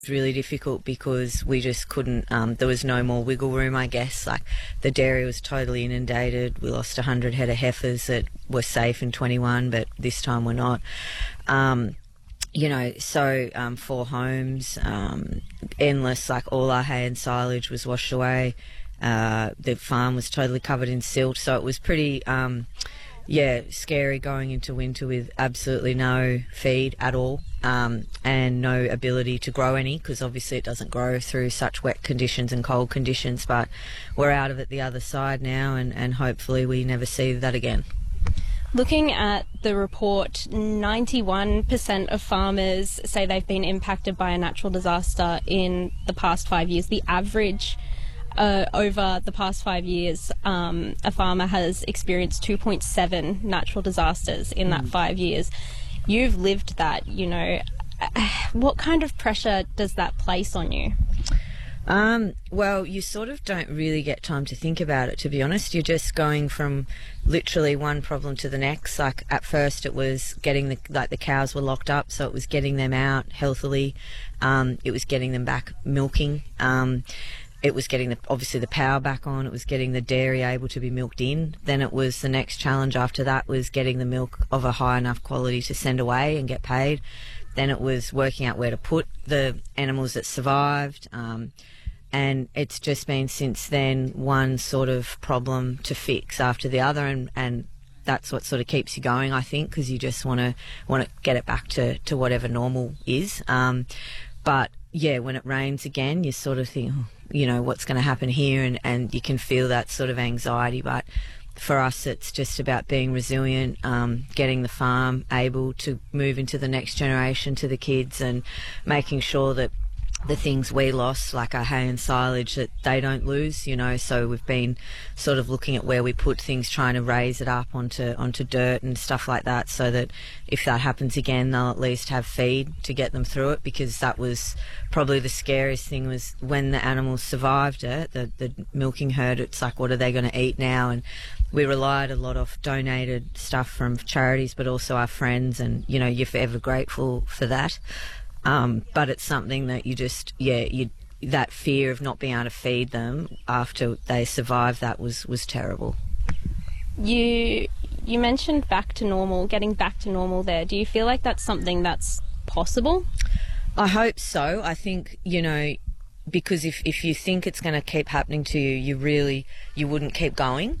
Really difficult because we just couldn't, there was no more wiggle room, I guess. Like, the dairy was totally inundated. We lost 100 head of heifers that were safe in 21, but this time we're not. You know, so 4 homes, endless, like all our hay and silage was washed away. The farm was totally covered in silt, so it was pretty scary going into winter with absolutely no feed at all, and no ability to grow any, because obviously it doesn't grow through such wet conditions and cold conditions. But we're out of it the other side now, and hopefully we never see that again. Looking at the report, 91% of farmers say they've been impacted by a natural disaster in the past 5 years. The average over the past 5 years, a farmer has experienced 2.7 natural disasters in that 5 years. You've lived that, you know. What kind of pressure does that place on you? Well, you sort of don't really get time to think about it, to be honest. You're just going from literally one problem to the next. Like, at first it was getting the cows were locked up, so it was getting them out healthily. It was getting them back milking. It was getting obviously the power back on. It was getting the dairy able to be milked in. Then it was the next challenge after that was getting the milk of a high enough quality to send away and get paid. Then it was working out where to put the animals that survived. And it's just been since then one sort of problem to fix after the other, and that's what sort of keeps you going, I think, because you just want to get it back to whatever normal is. But yeah, when it rains again, you sort of think, oh, you know, what's going to happen here, and you can feel that sort of anxiety. But for us, it's just about being resilient, getting the farm able to move into the next generation to the kids, and making sure that the things we lost, like our hay and silage, that they don't lose, you know. So we've been sort of looking at where we put things, trying to raise it up onto dirt and stuff like that, so that if that happens again, they'll at least have feed to get them through it, because that was probably the scariest thing, was when the animals survived it, the milking herd. It's like, what are they going to eat now? And we relied a lot of donated stuff from charities, but also our friends, and, you know, you're forever grateful for that. But it's something that you just, that fear of not being able to feed them after they survived that was terrible. You mentioned back to normal, getting back to normal there. Do you feel like that's something that's possible? I hope so. I think, you know, because if you think it's going to keep happening to you, you wouldn't keep going.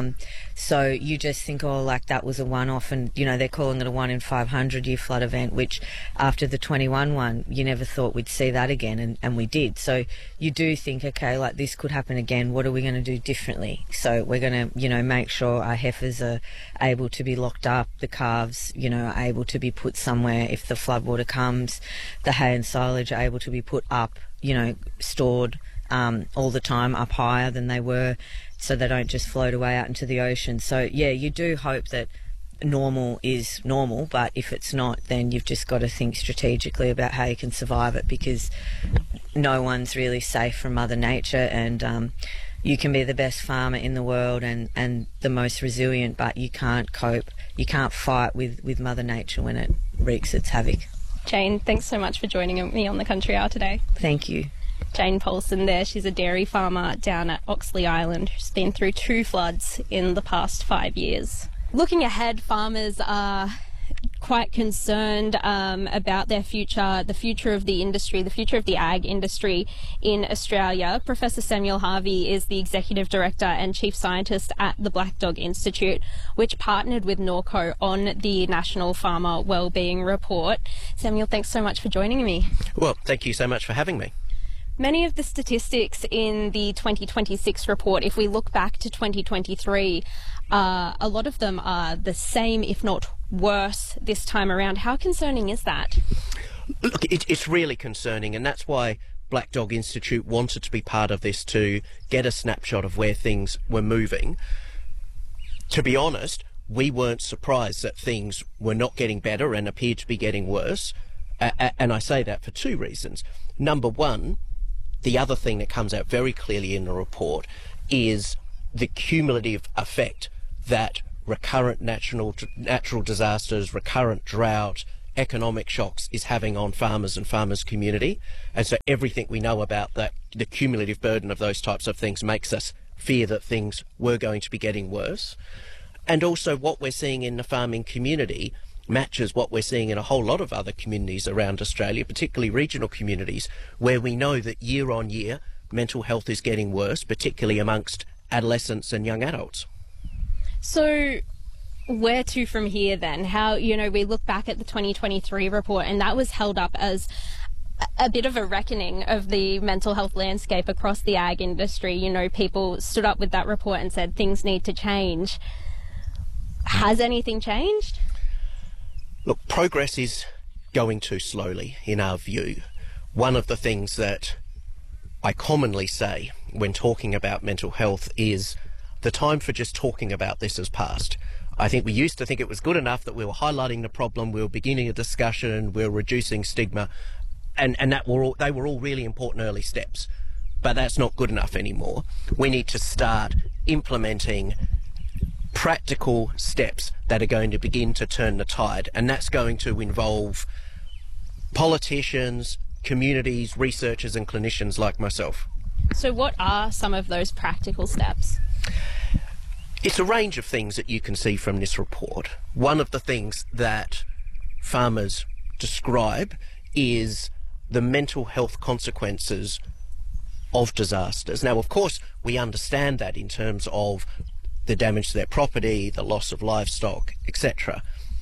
So you just think, oh, like that was a one-off, and, you know, they're calling it a 1 in 500 year flood event, which after the 21 one, you never thought we'd see that again, and we did. So you do think, okay, like this could happen again. What are we going to do differently? So we're going to, you know, make sure our heifers are able to be locked up, the calves, you know, are able to be put somewhere if the floodwater comes, the hay and silage are able to be put up, you know, stored all the time up higher than they were, so they don't just float away out into the ocean. So yeah, you do hope that normal is normal, but if it's not, then you've just got to think strategically about how you can survive it, because no one's really safe from Mother Nature, and you can be the best farmer in the world and the most resilient, but you can't cope, you can't fight with Mother Nature when it wreaks its havoc. Jane, thanks so much for joining me on the Country Hour today. Thank you. Jane Paulson there. She's a dairy farmer down at Oxley Island who's been through 2 floods in the past 5 years. Looking ahead, farmers are quite concerned about their future, the future of the industry, the future of the ag industry in Australia. Professor Samuel Harvey is the Executive Director and Chief Scientist at the Black Dog Institute, which partnered with Norco on the National Farmer Wellbeing Report. Samuel, thanks so much for joining me. Well, thank you so much for having me. Many of the statistics in the 2026 report, if we look back to 2023, a lot of them are the same, if not worse, this time around. How concerning is that? Look, it's really concerning, and that's why Black Dog Institute wanted to be part of this, to get a snapshot of where things were moving. To be honest, we weren't surprised that things were not getting better and appeared to be getting worse. And I say that for 2 reasons. Number one, the other thing that comes out very clearly in the report is the cumulative effect that recurrent natural disasters, recurrent drought, economic shocks is having on farmers and farmers' community. And so everything we know about that, the cumulative burden of those types of things, makes us fear that things were going to be getting worse. And also what we're seeing in the farming community matches what we're seeing in a whole lot of other communities around Australia, particularly regional communities, where we know that year on year mental health is getting worse, particularly amongst adolescents and young adults. So where to from here then? How, we look back at the 2023 report, and that was held up as a bit of a reckoning of the mental health landscape across the ag industry. People stood up with that report and said things need to change. Has anything changed? Look, progress is going too slowly, in our view. One of the things that I commonly say when talking about mental health is the time for just talking about this has passed. I think we used to think it was good enough that we were highlighting the problem, we were beginning a discussion, we were reducing stigma, and they were all really important early steps. But that's not good enough anymore. We need to start implementing practical steps that are going to begin to turn the tide, and that's going to involve politicians, communities, researchers and clinicians like myself. So what are some of those practical steps? It's a range of things that you can see from this report. One of the things that farmers describe is the mental health consequences of disasters. Now, of course, we understand that in terms of the damage to their property, the loss of livestock, etc.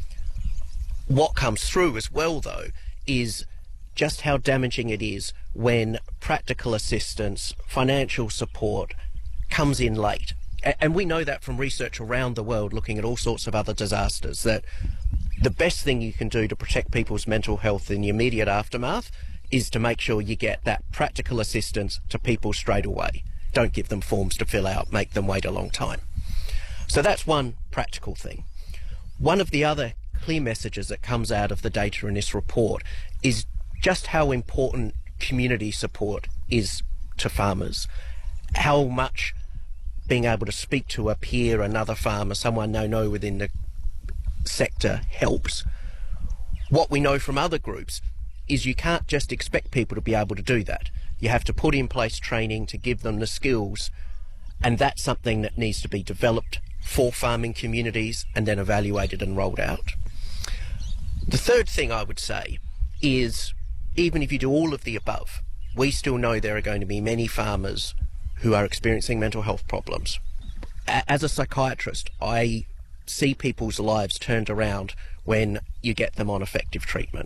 What comes through as well, though, is just how damaging it is when practical assistance, financial support comes in late. And we know that from research around the world looking at all sorts of other disasters, that the best thing you can do to protect people's mental health in the immediate aftermath is to make sure you get that practical assistance to people straight away. Don't give them forms to fill out, make them wait a long time. So that's one practical thing. One of the other clear messages that comes out of the data in this report is just how important community support is to farmers. How much being able to speak to a peer, another farmer, someone they know within the sector helps. What we know from other groups is you can't just expect people to be able to do that. You have to put in place training to give them the skills, and that's something that needs to be developed for farming communities and then evaluated and rolled out. The third thing I would say is, even if you do all of the above, we still know there are going to be many farmers who are experiencing mental health problems. As a psychiatrist, I see people's lives turned around when you get them on effective treatment.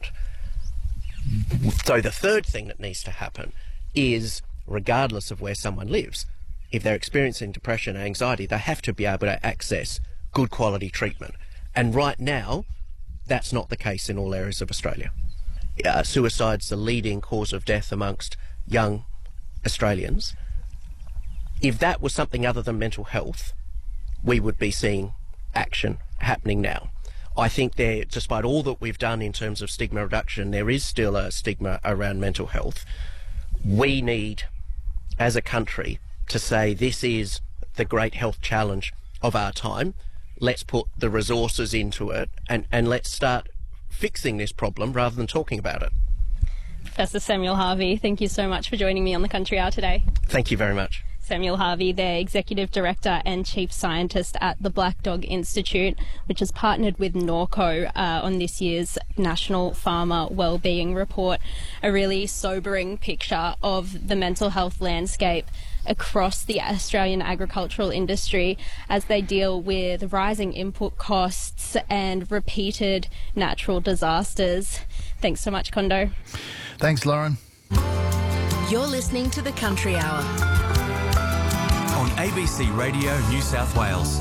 So the third thing that needs to happen is, regardless of where someone lives, if they're experiencing depression and anxiety, they have to be able to access good quality treatment. And right now, that's not the case in all areas of Australia. Suicide's the leading cause of death amongst young Australians. If that was something other than mental health, we would be seeing action happening now. I think there, despite all that we've done in terms of stigma reduction, there is still a stigma around mental health. We need, as a country, to say this is the great health challenge of our time. Let's put the resources into it and let's start fixing this problem rather than talking about it. Professor Samuel Harvey, thank you so much for joining me on the Country Hour today. Thank you very much. Samuel Harvey, the Executive Director and Chief Scientist at the Black Dog Institute, which has partnered with Norco on this year's National Farmer Wellbeing Report. A really sobering picture of the mental health landscape across the Australian agricultural industry as they deal with rising input costs and repeated natural disasters. Thanks so much, Kondo. Thanks, Lauren. You're listening to the Country Hour on ABC Radio New South Wales.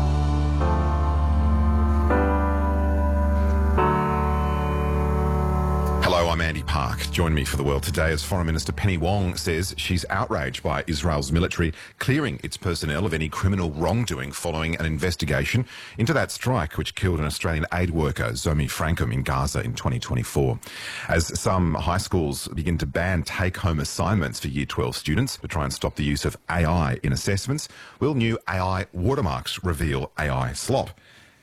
Hello, I'm Andy Park. Join me for The World Today as Foreign Minister Penny Wong says she's outraged by Israel's military clearing its personnel of any criminal wrongdoing following an investigation into that strike which killed an Australian aid worker, Zomi Frankum, in Gaza in 2024. As some high schools begin to ban take-home assignments for Year 12 students to try and stop the use of AI in assessments, will new AI watermarks reveal AI slop?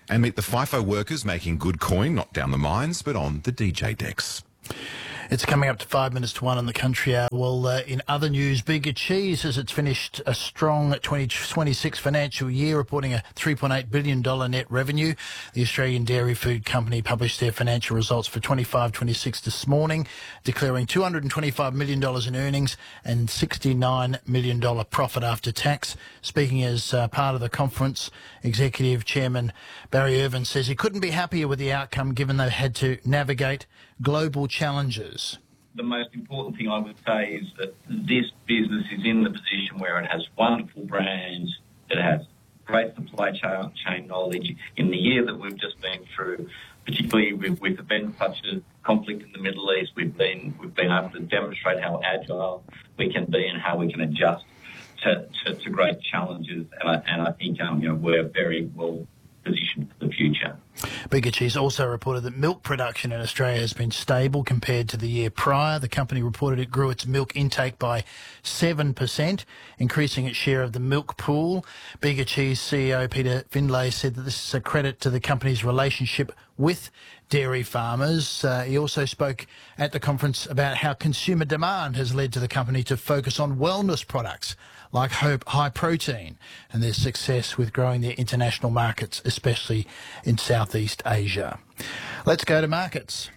And meet the FIFO workers making good coin, not down the mines, but on the DJ decks. It's coming up to 5 minutes to 1 on the Country Hour. Well, in other news, Bega Cheese says it's finished a strong 2026 financial year, reporting a $3.8 billion net revenue. The Australian Dairy Food Company published their financial results for 25-26 this morning, declaring $225 million in earnings and $69 million profit after tax. Speaking as part of the conference, Executive Chairman Barry Irvin says he couldn't be happier with the outcome given they had to navigate global challenges. The most important thing I would say is that this business is in the position where it has wonderful brands, it has great supply chain knowledge. In the year that we've just been through, particularly with events such as conflict in the Middle East, we've been able to demonstrate how agile we can be and how we can adjust to great challenges. And I think we're very well positioned for the future. Bega Cheese also reported that milk production in Australia has been stable compared to the year prior. The company reported it grew its milk intake by 7%, increasing its share of the milk pool. Bega Cheese CEO Peter Findlay said that this is a credit to the company's relationship with dairy farmers. He also spoke at the conference about how consumer demand has led to the company to focus on wellness products like high protein and their success with growing their international markets, especially in Southeast Asia. Let's go to markets.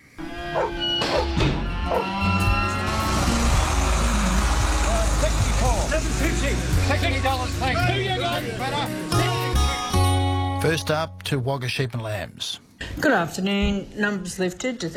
First up to Wagga Sheep and Lambs. Good afternoon. Numbers lifted to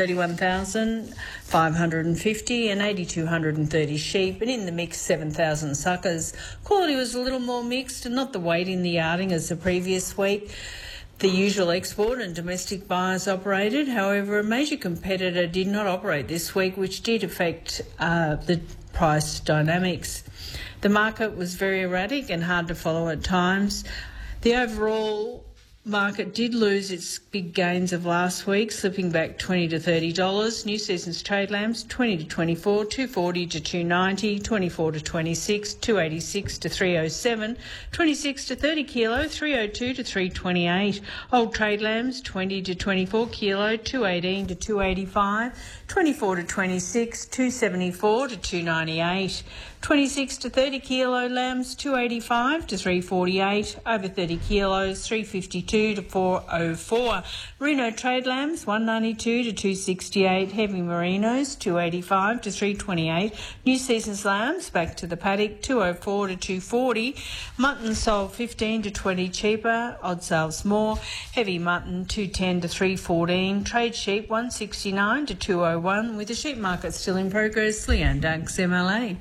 31,550 and 8,230 sheep, and in the mix 7,000 suckers. Quality was a little more mixed and not the weight in the yarding as the previous week. The usual export and domestic buyers operated. However, a major competitor did not operate this week, which did affect the price dynamics. The market was very erratic and hard to follow at times. The overall market did lose its big gains of last week, slipping back $20 to $30. New season's trade lambs $20 to $24, $240 to $290, $24 to $26, $286 to $307, $26 to 30 kilo, $302 to $328. Old trade lambs $20 to $24 kilo, $218 to $285, $24 to $26, $274 to $298. 26 to 30 kilo lambs $285 to $348, over 30 kilos $352 to $404. Merino trade lambs $192 to $268, heavy merinos $285 to $328. New season's lambs back to the paddock $204 to $240. Mutton sold $15 to $20 cheaper, odd sales more. Heavy mutton $210 to $314. Trade sheep $169 to $201, with the sheep market still in progress. Leanne Dunks, MLA.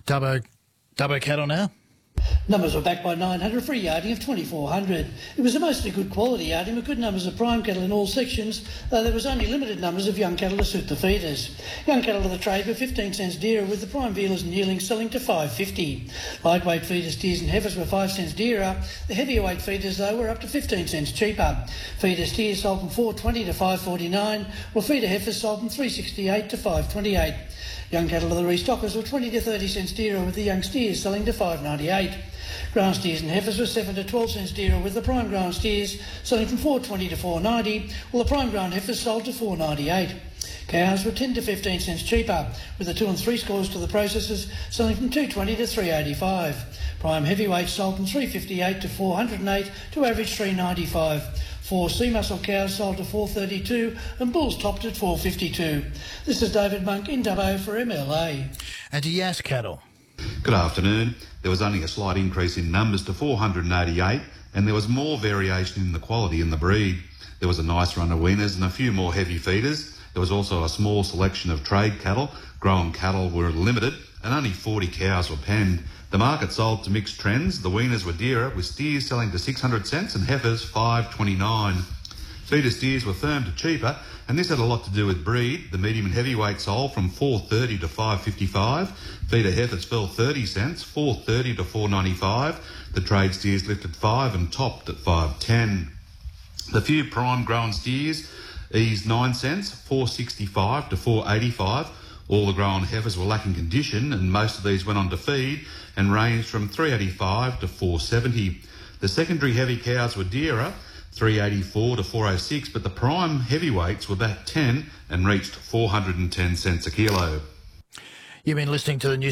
Dubbo cattle now. Numbers were backed by 900 for a yarding of 2,400. It was a mostly good quality yarding with good numbers of prime cattle in all sections, though there was only limited numbers of young cattle to suit the feeders. Young cattle to the trade were 15 cents dearer, with the prime vealers and yearlings selling to $5.50. Lightweight feeder steers and heifers were 5 cents dearer. The heavier weight feeders, though, were up to 15 cents cheaper. Feeder steers sold from $4.20 to $5.49, while feeder heifers sold from $3.68 to $5.28. Young cattle to the restockers were 20 to 30 cents dearer, with the young steers selling to $5.98. Ground steers and heifers were 7 to 12 cents dearer, with the prime ground steers selling from $4.20 to $4.90, while the prime ground heifers sold to $4.98. Cows were 10 to 15 cents cheaper, with the 2 and 3 scores to the processors selling from $2.20 to $3.85. Prime heavyweights sold from $3.58 to $408 to average $3.95. 4 sea muscle cows sold to $4.32 and bulls topped at $4.52. This is David Monk in Dubbo for MLA. And to Yass cattle. Good afternoon. There was only a slight increase in numbers to 488, and there was more variation in the quality in the breed. There was a nice run of weaners and a few more heavy feeders. There was also a small selection of trade cattle. Grown cattle were limited, and only 40 cows were penned. The market sold to mixed trends. The weaners were dearer, with steers selling to 600 cents and heifers $5.29. Feeder steers were firm to cheaper, and this had a lot to do with breed. The medium and heavyweight sold from $4.30 to $5.55. Feeder heifers fell 30 cents, $4.30 to $4.95. The trade steers lifted 5 and topped at $5.10. The few prime grown steers eased 9 cents, $4.65 to $4.85. All the grown heifers were lacking condition, and most of these went on to feed and ranged from $3.85 to $4.70. The secondary heavy cows were dearer. 384 to 406, but the prime heavyweights were back 10 and reached 410 cents a kilo. You've been listening to the New